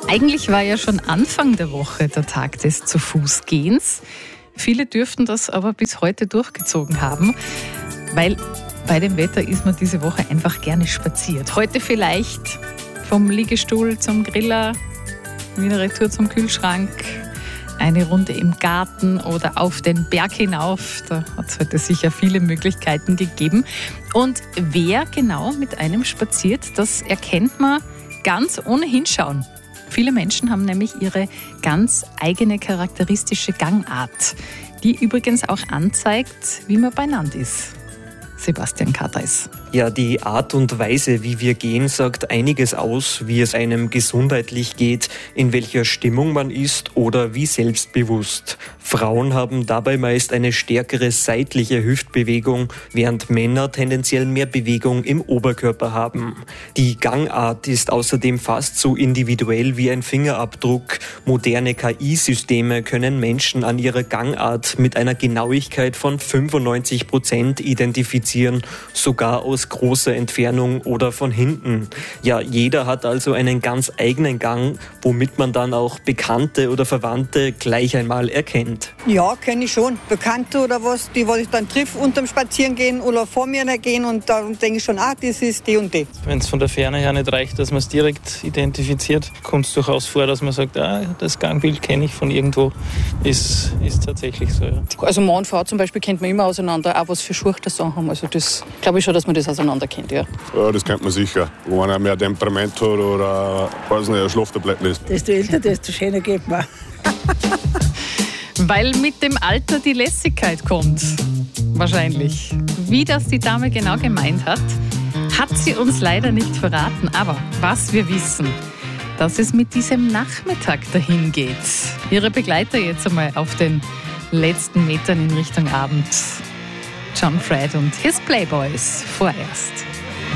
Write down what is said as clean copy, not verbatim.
Eigentlich war ja schon Anfang der Woche der Tag des Zu-Fuß-Gehens. Viele dürften das aber bis heute durchgezogen haben, weil bei dem Wetter ist man diese Woche einfach gerne spaziert. Heute vielleicht vom Liegestuhl zum Griller, wieder retour zum Kühlschrank, eine Runde im Garten oder auf den Berg hinauf. Da hat es heute sicher viele Möglichkeiten gegeben. Und wer genau mit einem spaziert, das erkennt man ganz ohne Hinschauen. Viele Menschen haben nämlich ihre ganz eigene charakteristische Gangart, die übrigens auch anzeigt, wie man beieinander ist. Sebastian Katais. Ja, die Art und Weise, wie wir gehen, sagt einiges aus, wie es einem gesundheitlich geht, in welcher Stimmung man ist oder wie selbstbewusst. Frauen haben dabei meist eine stärkere seitliche Hüftbewegung, während Männer tendenziell mehr Bewegung im Oberkörper haben. Die Gangart ist außerdem fast so individuell wie ein Fingerabdruck. Moderne KI-Systeme können Menschen an ihrer Gangart mit einer Genauigkeit von 95% identifizieren, sogar aus großer Entfernung oder von hinten. Ja, jeder hat also einen ganz eigenen Gang, womit man dann auch Bekannte oder Verwandte gleich einmal erkennt. Ja, kenne ich schon. Bekannte oder was, die ich dann triff unterm Spazierengehen oder vor mir gehen und da denke ich schon, das ist die und die. Wenn es von der Ferne her nicht reicht, dass man es direkt identifiziert, kommt es durchaus vor, dass man sagt, das Gangbild kenne ich von irgendwo. Ist tatsächlich so, ja. Also Mann und Frau zum Beispiel kennt man immer auseinander, auch was für Schuhe das haben. Also das glaube ich schon, dass man das auseinander kennt, ja. Ja, das kennt man sicher. Wo einer mehr Temperament hat oder ein Schlaftabletten ist. Desto älter, desto schöner geht man. Weil mit dem Alter die Lässigkeit kommt. Wahrscheinlich. Wie das die Dame genau gemeint hat sie uns leider nicht verraten. Aber was wir wissen, dass es mit diesem Nachmittag dahin geht. Ihre Begleiter jetzt einmal auf den letzten Metern in Richtung Abend. John Fred und His Playboys vorerst.